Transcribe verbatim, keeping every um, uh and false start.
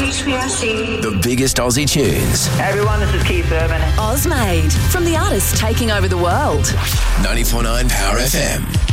H P R C. The biggest Aussie tunes. Hey everyone, this is Keith Urban. Ozmade, from the artists taking over the world. ninety-four point nine Power F M.